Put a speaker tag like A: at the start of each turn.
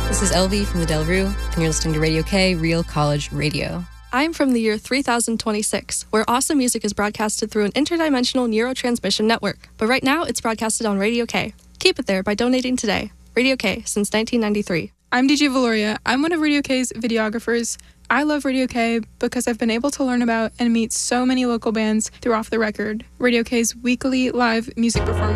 A: This is Elvie from the Del Rue, and you're listening to Radio K, Real College Radio.
B: I'm from the year 3026, where awesome music is broadcasted through an interdimensional neurotransmission network. But right now, it's broadcasted on Radio K. Keep it there by donating today. Radio K, since 1993.
C: I'm DJ Valoria. I'm one of Radio K's videographers. I love Radio K because I've been able to learn about and meet so many local bands through Off the Record, Radio K's weekly live music performance.